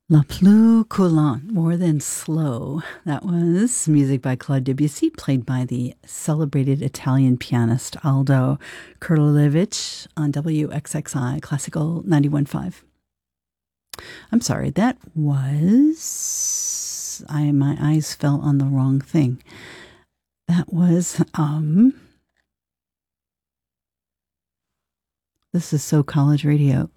La plus coulante, more than slow. That was music by Claude Debussy, played by the celebrated Italian pianist Aldo Kurtulevich on WXXI Classical 91.5. I'm sorry, that was... my eyes fell on the wrong thing. That was... This is so college radio.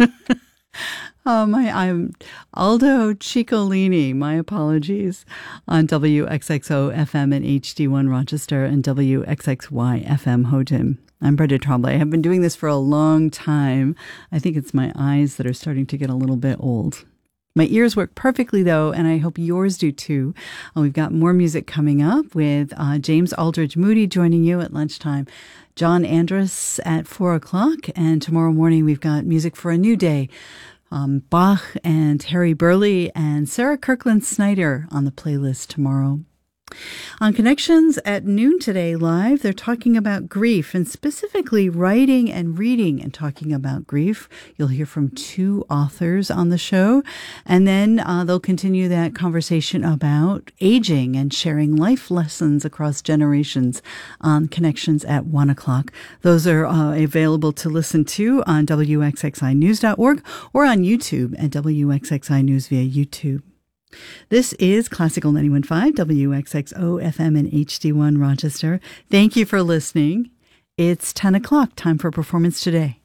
I'm Aldo Ciccolini. My apologies. On WXXO FM and HD1 Rochester and WXXY FM Hotem. I'm Brenda Trombley. I have been doing this for a long time. I think it's my eyes that are starting to get a little bit old. My ears work perfectly, though, and I hope yours do, too. We've got more music coming up with James Aldridge Moody joining you at lunchtime, John Andrus at 4 o'clock, and tomorrow morning we've got music for a new day. Bach and Harry Burley and Sarah Kirkland Snyder on the playlist tomorrow. On Connections at noon today live, they're talking about grief and specifically writing and reading and talking about grief. You'll hear from two authors on the show, and then they'll continue that conversation about aging and sharing life lessons across generations on Connections at 1 o'clock. Those are available to listen to on WXXInews.org or on YouTube at WXXI News via YouTube. This is Classical 91.5, WXXO FM and HD1 Rochester. Thank you for listening. It's 10 o'clock, time for Performance Today.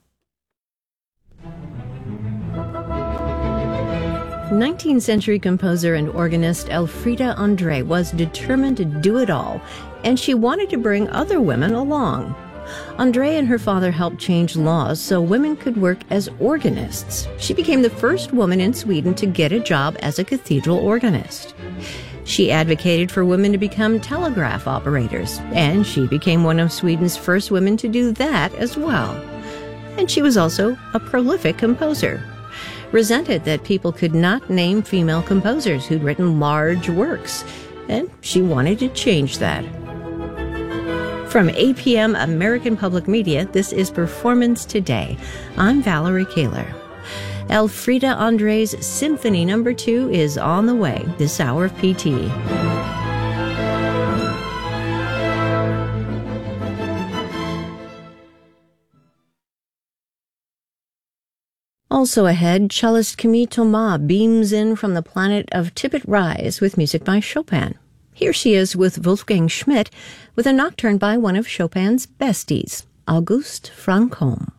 19th century composer and organist Elfriede André was determined to do it all, and she wanted to bring other women along. André and her father helped change laws so women could work as organists. She became the first woman in Sweden to get a job as a cathedral organist. She advocated for women to become telegraph operators, and she became one of Sweden's first women to do that as well. And she was also a prolific composer. Resented that people could not name female composers who'd written large works, and she wanted to change that. From APM American Public Media, this is Performance Today. I'm Valerie Kaler. Elfriede André's Symphony No. 2 is on the way this hour of PT. Also ahead, cellist Camille Thomas beams in from the planet of Tippett Rise with music by Chopin. Here she is with Wolfgang Schmidt with a nocturne by one of Chopin's besties, Auguste Franchomme.